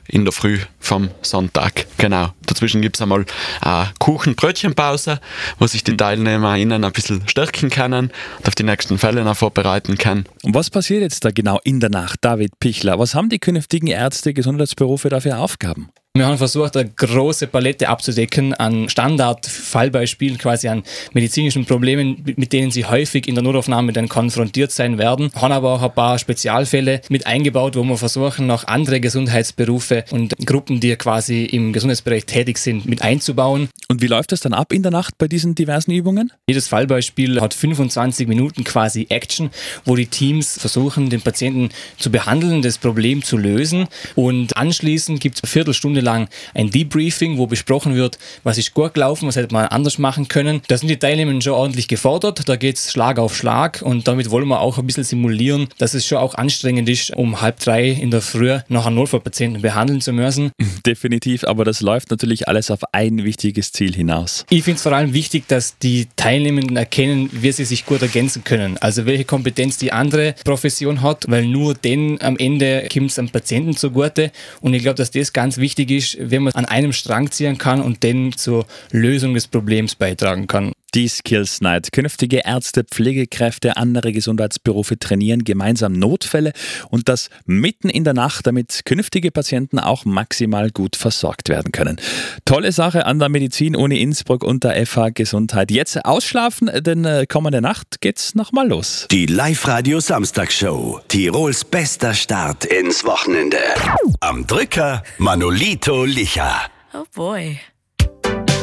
in der Früh vom Sonntag. Genau. Dazwischen gibt es einmal eine Kuchen-Brötchen-Pause, wo sich die TeilnehmerInnen ein bisschen stärken können und auf die nächsten Fälle noch vorbereiten können. Und was passiert jetzt da genau in der Nacht, David Pichler? Was haben die künftigen Ärzte, Gesundheitsberufe da für Aufgaben? Wir haben versucht, eine große Palette abzudecken an Standard-Fallbeispielen, quasi an medizinischen Problemen, mit denen sie häufig in der Notaufnahme dann konfrontiert sein werden. Wir haben aber auch ein paar Spezialfälle mit eingebaut, wo wir versuchen, noch andere Gesundheitsberufe und Gruppen, die quasi im Gesundheitsbereich tätig sind, mit einzubauen. Und wie läuft das dann ab in der Nacht bei diesen diversen Übungen? Jedes Fallbeispiel hat 25 Minuten quasi Action, wo die Teams versuchen, den Patienten zu behandeln, das Problem zu lösen. Und anschließend gibt es eine Viertelstunde lang ein Debriefing, wo besprochen wird, was ist gut gelaufen, was hätte man anders machen können. Da sind die Teilnehmer schon ordentlich gefordert, da geht es Schlag auf Schlag und damit wollen wir auch ein bisschen simulieren, dass es schon auch anstrengend ist, um 2:30 in der Früh noch einen Notfallpatienten behandeln zu müssen. Definitiv, aber das läuft natürlich alles auf ein wichtiges Ziel hinaus. Ich finde es vor allem wichtig, dass die Teilnehmenden erkennen, wie sie sich gut ergänzen können. Also welche Kompetenz die andere Profession hat, weil nur dann am Ende kommt es am Patienten zugute. Und ich glaube, dass das ganz wichtig ist, wenn man an einem Strang ziehen kann und dann zur Lösung des Problems beitragen kann. Die Skills Night. Künftige Ärzte, Pflegekräfte, andere Gesundheitsberufe trainieren gemeinsam Notfälle und das mitten in der Nacht, damit künftige Patienten auch maximal gut versorgt werden können. Tolle Sache an der Medizin-Uni Innsbruck und der FH Gesundheit. Jetzt ausschlafen, denn kommende Nacht geht's nochmal los. Die Live-Radio-Samstagshow. Tirols bester Start ins Wochenende. Am Drücker Manolito Licha. Oh boy.